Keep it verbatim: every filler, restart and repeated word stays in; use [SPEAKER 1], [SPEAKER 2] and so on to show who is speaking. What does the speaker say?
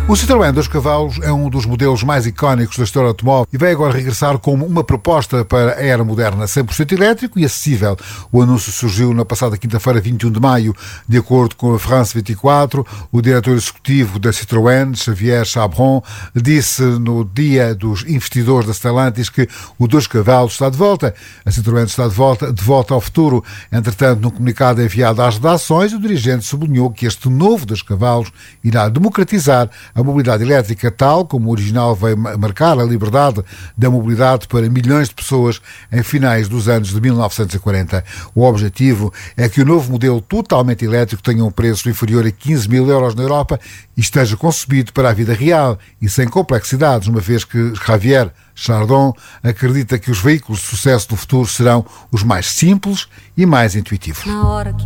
[SPEAKER 1] O Citroën dois cavalos é um dos modelos mais icónicos da história do automóvel e vai agora regressar como uma proposta para a era moderna, cem por cento elétrico e acessível. O anúncio surgiu na passada quinta-feira, vinte e um de maio, de acordo com a France vinte e quatro. O diretor executivo da Citroën, Xavier Chabron, disse no dia dos investidores da Stellantis que o dois cavalos está de volta. A Citroën está de volta, de volta ao futuro. Entretanto, num comunicado enviado às redações, o dirigente sublinhou que este novo dois cavalos irá democratizar a mobilidade elétrica, tal como o original veio marcar a liberdade da mobilidade para milhões de pessoas em finais dos anos de mil novecentos e quarenta. O objetivo é que o novo modelo totalmente elétrico tenha um preço inferior a quinze mil euros na Europa e esteja concebido para a vida real e sem complexidades, uma vez que Javier Chardon acredita que os veículos de sucesso do futuro serão os mais simples e mais intuitivos.
[SPEAKER 2] Na hora que